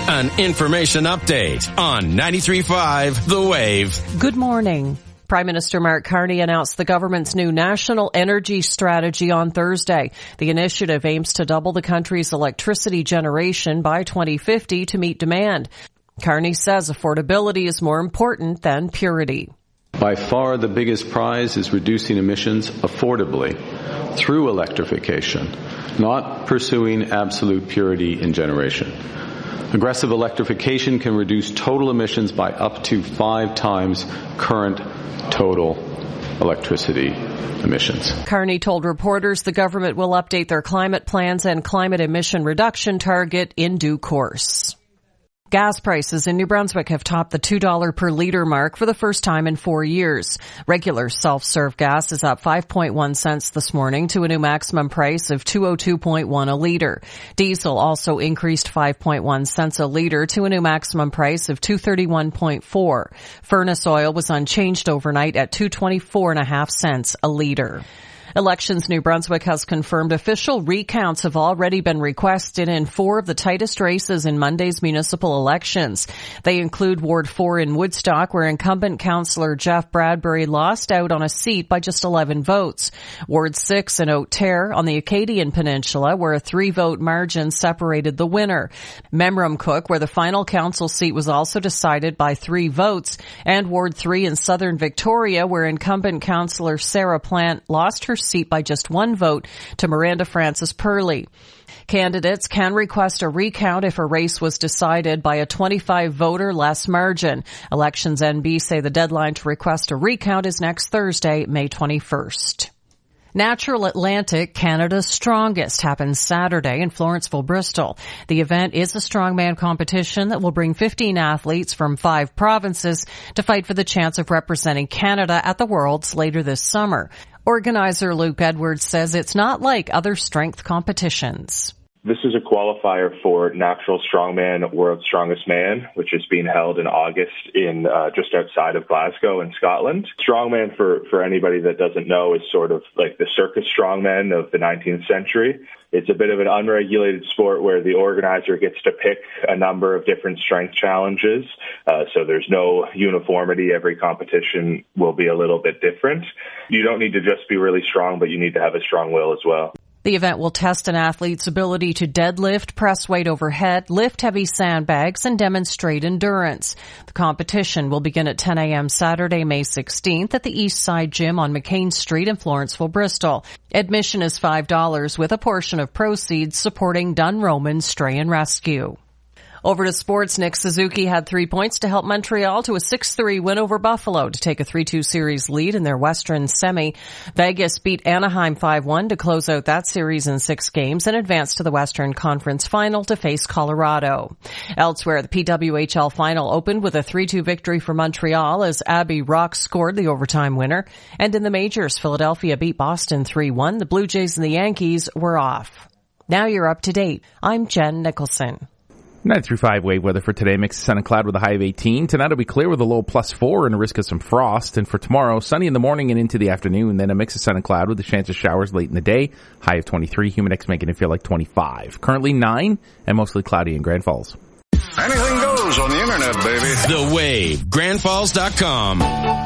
an information update on 93.5 The Wave. Good morning. Prime Minister Mark Carney announced the government's new national energy strategy on Thursday. The initiative aims to double the country's electricity generation by 2050 to meet demand. Carney says affordability is more important than purity. By far the biggest prize is reducing emissions affordably through electrification, not pursuing absolute purity in generation. Aggressive electrification can reduce total emissions by up to 5 times current total electricity emissions. Carney told reporters the government will update their climate plans and climate emission reduction target in due course. Gas prices in New Brunswick have topped the $2 per litre mark for the first time in 4 years. Regular self-serve gas is up 5.1 cents this morning to a new maximum price of $2.02.1 a litre. Diesel also increased 5.1 cents a litre to a new maximum price of $2.31.4. Furnace oil was unchanged overnight at $2.24.5 cents a litre. Elections New Brunswick has confirmed official recounts have already been requested in 4 of the tightest races in Monday's municipal elections. They include Ward 4 in Woodstock, where incumbent councillor Jeff Bradbury lost out on a seat by just 11 votes. Ward 6 in Haute-Terre on the Acadian Peninsula, where a 3-vote margin separated the winner. Memramcook, where the final council seat was also decided by 3 votes. And Ward 3 in Southern Victoria, where incumbent councillor Sarah Plant lost her seat by just 1 vote to Miranda Francis Purley. Candidates can request a recount if a race was decided by a 25-vote or less margin. Elections NB say the deadline to request a recount is next Thursday, May 21st. Natural Atlantic, Canada's Strongest, happens Saturday in Florenceville, Bristol. The event is a strongman competition that will bring 15 athletes from 5 provinces to fight for the chance of representing Canada at the Worlds later this summer. Organizer Luke Edwards says it's not like other strength competitions. This is a qualifier for Natural Strongman World's Strongest Man, which is being held in August in just outside of Glasgow in Scotland. Strongman, for anybody that doesn't know, is sort of like the circus strongmen of the 19th century. It's a bit of an unregulated sport where the organizer gets to pick a number of different strength challenges. So there's no uniformity. Every competition will be a little bit different. You don't need to just be really strong, but you need to have a strong will as well. The event will test an athlete's ability to deadlift, press weight overhead, lift heavy sandbags, and demonstrate endurance. The competition will begin at 10 a.m. Saturday, May 16th at the East Side Gym on McCain Street in Florenceville, Bristol. Admission is $5 with a portion of proceeds supporting Dunroman Stray and Rescue. Over to sports, Nick Suzuki had 3 points to help Montreal to a 6-3 win over Buffalo to take a 3-2 series lead in their Western semi. Vegas beat Anaheim 5-1 to close out that series in 6 games and advance to the Western Conference Final to face Colorado. Elsewhere, the PWHL Final opened with a 3-2 victory for Montreal as Abby Rock scored the overtime winner. And in the majors, Philadelphia beat Boston 3-1. The Blue Jays and the Yankees were off. Now you're up to date. I'm Jen Nicholson. 93.5 wave weather for today. Mix of sun and cloud with a high of 18. Tonight will be clear with a low +4 and a risk of some frost. And for tomorrow, sunny in the morning and into the afternoon. Then a mix of sun and cloud with a chance of showers late in the day. High of 23. Humid X making it feel like 25. Currently 9 and mostly cloudy in Grand Falls. Anything goes on the internet, baby. The Wave, grandfalls.com.